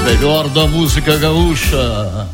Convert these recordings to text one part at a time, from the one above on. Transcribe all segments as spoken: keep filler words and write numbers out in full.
Melhor da música gaúcha.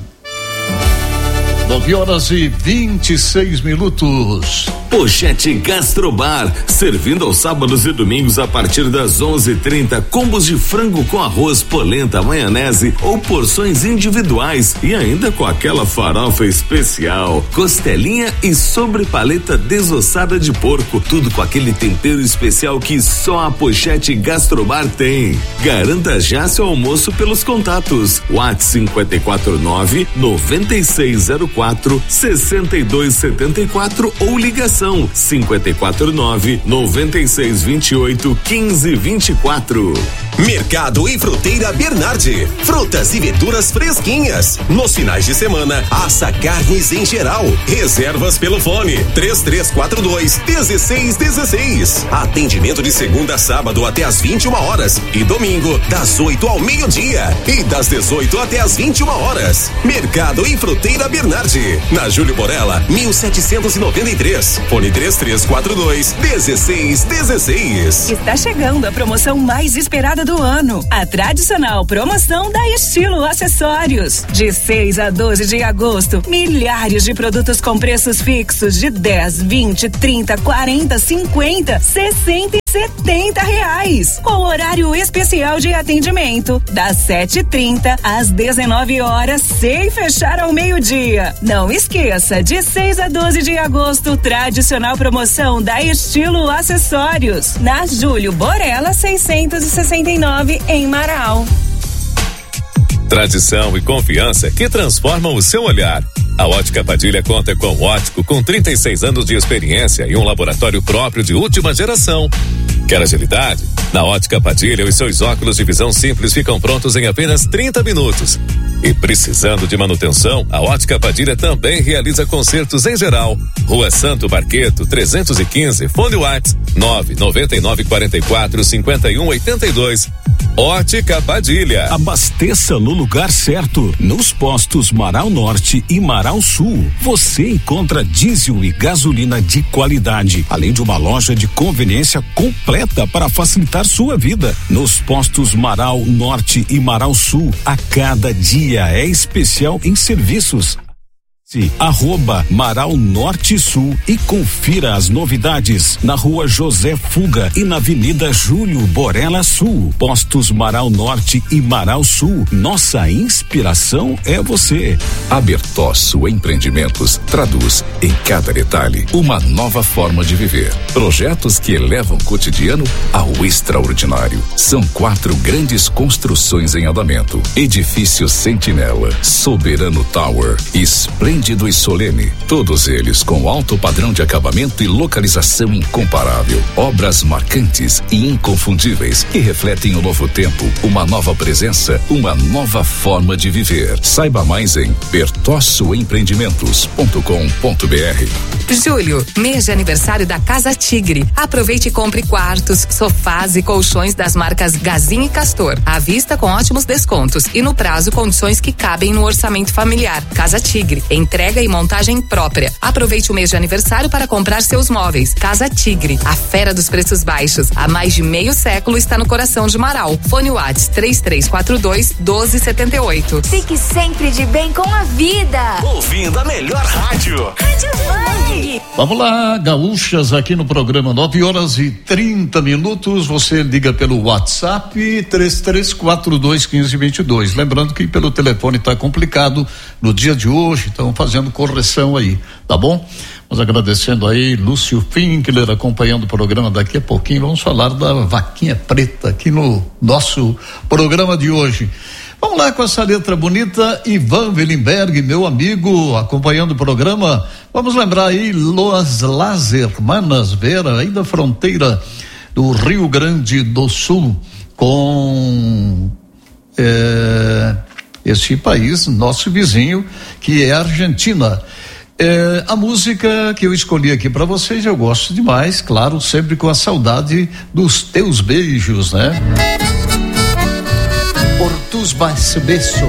nove horas e vinte e seis minutos. Pochete Gastrobar, servindo aos sábados e domingos a partir das onze e trinta, combos de frango com arroz, polenta, maionese ou porções individuais e ainda com aquela farofa especial, costelinha e sobrepaleta desossada de porco, tudo com aquele tempero especial que só a Pochete Gastrobar tem. Garanta já seu almoço pelos contatos WhatsApp cinco quatro nove, nove seis zero quatro, seis dois sete quatro ou ligação cinco quatro nove, nove seis dois oito, um cinco dois quatro. Mercado e Fruteira Bernardi, frutas e verduras fresquinhas. Nos finais de semana, assa carnes em geral. Reservas pelo fone três três quatro dois, um seis um seis. Atendimento de segunda a sábado até às vinte e uma horas e domingo das oito ao meio-dia e das dezoito até às vinte e uma horas. Mercado e Fruteira Bernardi, na Júlio Borella, mil setecentos e noventa e três. Fone três três quatro dois, um seis um seis. Está chegando a promoção mais esperada do ano. A tradicional promoção da Estilo Acessórios. De seis a doze de agosto, milhares de produtos com preços fixos de dez, vinte, trinta, quarenta, cinquenta, sessenta e setenta reais. Com horário especial de atendimento, das sete e trinta às dezenove horas, sem fechar ao meio-dia. Não esqueça, de seis a doze de agosto, tradicional promoção da Estilo Acessórios. Na Júlio Borella seiscentos e sessenta e nove, em Marau. Tradição e confiança que transformam o seu olhar. A Ótica Padilha conta com um ótico com trinta e seis anos de experiência e um laboratório próprio de última geração. Quer agilidade? Na Ótica Padilha, os seus óculos de visão simples ficam prontos em apenas trinta minutos. E precisando de manutenção, a Ótica Padilha também realiza consertos em geral. Rua Santo Barqueto, trezentos e quinze, fone WhatsApp nove nove nove quatro quatro cinco um oito dois. Ótica Padilha. Abasteça no lugar certo. Nos postos Marau Norte e Marau Sul, você encontra diesel e gasolina de qualidade, além de uma loja de conveniência completa para facilitar sua vida. Nos postos Marau Norte e Marau Sul, a cada dia é especial em serviços. Arroba Marau Norte Sul e confira as novidades na Rua José Fuga e na Avenida Júlio Borella Sul. Postos Marau Norte e Marau Sul. Nossa inspiração é você. A Bertossu Empreendimentos traduz em cada detalhe uma nova forma de viver. Projetos que elevam o cotidiano ao extraordinário. São quatro grandes construções em andamento: Edifício Sentinela, Soberano Tower, Esplêndido e solene, todos eles com alto padrão de acabamento e localização incomparável. Obras marcantes e inconfundíveis que refletem um novo tempo, uma nova presença, uma nova forma de viver. Saiba mais em bertossu empreendimentos ponto com ponto br. Julho, mês de aniversário da Casa Tigre. Aproveite e compre quartos, sofás e colchões das marcas Gazin e Castor. À vista com ótimos descontos e no prazo condições que cabem no orçamento familiar. Casa Tigre, entrega e montagem própria. Aproveite o mês de aniversário para comprar seus móveis. Casa Tigre, a fera dos preços baixos. Há mais de meio século está no coração de Marau. Fone WhatsApp três três quatro dois, um dois sete oito. Fique sempre de bem com a vida. Ouvindo a melhor rádio. Rádio Band. Vamos lá, gaúchas, aqui no programa nove horas e trinta minutos. Você liga pelo WhatsApp três três quatro dois, um cinco dois dois. Lembrando que pelo telefone está complicado no dia de hoje, estão fazendo correção aí, tá bom? Mas agradecendo aí Lúcio Finkler acompanhando o programa. Daqui a pouquinho vamos falar da vaquinha preta aqui no nosso programa de hoje. Vamos lá com essa letra bonita, Ivan Willenberg, meu amigo, acompanhando o programa. Vamos lembrar aí Los Las Hermanas Vera, aí da fronteira do Rio Grande do Sul com é, esse país, nosso vizinho, que é a Argentina. É, a música que eu escolhi aqui para vocês, eu gosto demais, claro, sempre com a saudade dos teus beijos, né? Por tus besos.